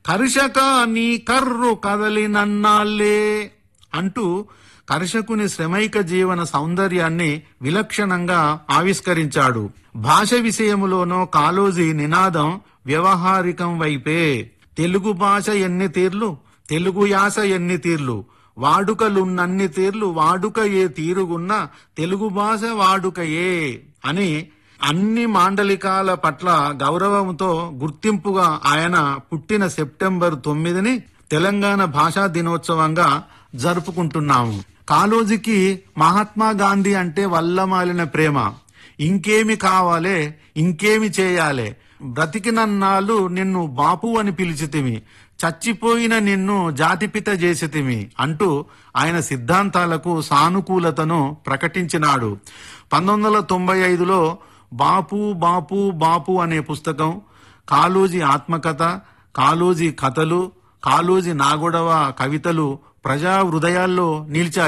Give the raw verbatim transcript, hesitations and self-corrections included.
కర్షక నీ కర్రు కదలినన్నాళ్ళే అంటూ కర్షకుని శ్రమైక జీవన సౌందర్యాన్ని విలక్షణంగా ఆవిష్కరించాడు. భాష విషయములోనో కాళోజీ నినాదం వ్యవహారికం వైపే. తెలుగు భాష ఎన్ని తీర్లు, తెలుగు యాస ఎన్ని తీర్లు, వాడుకలున్నన్ని తీర్లు వాడుక ఏ తీరుగున్న తెలుగు భాష వాడుకయే అని అన్ని మాండలికాల పట్ల గౌరవంతో గుర్తింపుగా ఆయన పుట్టిన సెప్టెంబర్ తొమ్మిదిని తెలంగాణ భాషా దినోత్సవంగా జరుపుకుంటున్నాము. కాళోజీకి మహాత్మా గాంధీ అంటే వల్లమాలిన ప్రేమ. ఇంకేమి కావాలే, ఇంకేమి చేయాలే, బ్రతికినన్నాళ్ళు నిన్ను బాపు అని పిలిచితిమి, చచ్చిపోయిన నిన్ను జాతిపిత చేసితిమి అంటూ ఆయన సిద్ధాంతాలకు సానుకూలతను ప్రకటించినాడు. పంతొమ్మిది వందల తొంభై ఐదులో బాపు బాపు బాపు అనే పుస్తకం, కాళోజీ ఆత్మకథ, కాళోజీ కథలు, కాళోజీ నాగొడవ కవితలు ప్రజా హృదయాల్లో నిలిచాయి.